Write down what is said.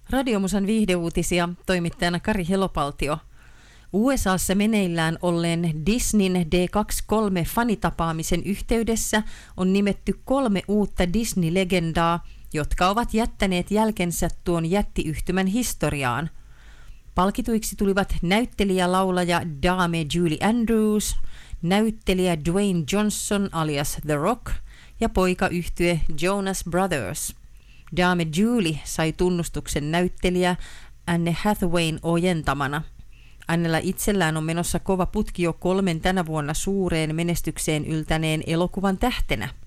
Radiomusan viihdeuutisia toimittajana Kari Helopaltio. USAssa meneillään olleen Disneyn D23-fanitapaamisen yhteydessä on nimetty 3 uutta Disney-legendaa, jotka ovat jättäneet jälkensä tuon jättiyhtymän historiaan. Palkituiksi tulivat näyttelijä-laulaja Dame Julie Andrews, näyttelijä Dwayne Johnson alias The Rock ja poikayhtye Jonas Brothers. Dame Julie sai tunnustuksen näyttelijä Anne Hathawayn ojentamana. Annella itsellään on menossa kova putki jo 3 tänä vuonna suureen menestykseen yltäneen elokuvan tähtenä.